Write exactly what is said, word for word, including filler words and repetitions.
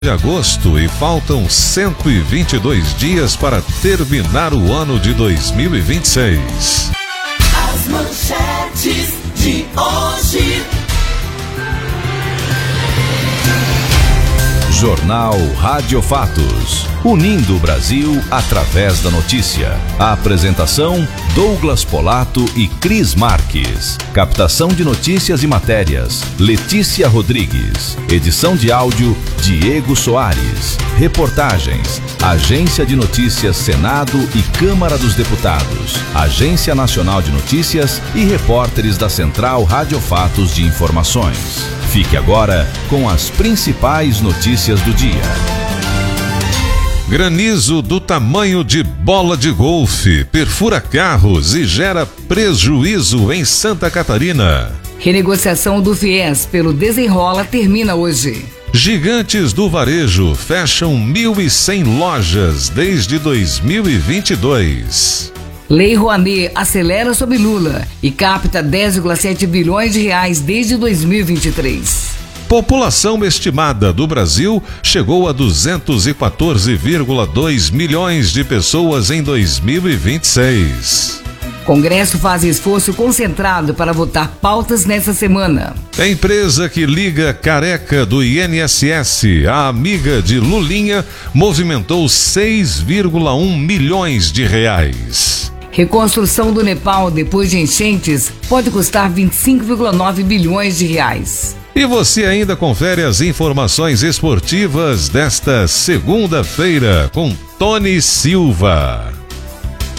de agosto e faltam cento e vinte e dois dias para terminar o ano de dois mil e vinte e seis. As manchetes de hoje. Jornal Rádio Fatos, unindo o Brasil através da notícia. A apresentação, Douglas Polato e Cris Marques. Captação de notícias e matérias, Letícia Rodrigues. Edição de áudio, Diego Soares. Reportagens, Agência de Notícias Senado e Câmara dos Deputados, Agência Nacional de Notícias e repórteres da Central Rádio Fatos de Informações. Fique agora com as principais notícias do dia. Granizo do tamanho de bola de golfe perfura carros e gera prejuízo em Santa Catarina. Renegociação do FIES pelo Desenrola termina hoje. Gigantes do varejo fecham mil e cem lojas desde dois mil e vinte e dois. Lei Rouanet acelera sob Lula e capta dez vírgula sete bilhões de reais desde dois mil e vinte e três. População estimada do Brasil chegou a duzentos e quatorze vírgula dois milhões de pessoas em dois mil e vinte e seis. Congresso faz esforço concentrado para votar pautas nesta semana. A empresa que liga Careca do I N S S à amiga de Lulinha movimentou seis vírgula um milhões de reais. Reconstrução do Nepal depois de enchentes pode custar vinte e cinco vírgula nove bilhões de reais. E você ainda confere as informações esportivas desta segunda-feira com Tony Silva.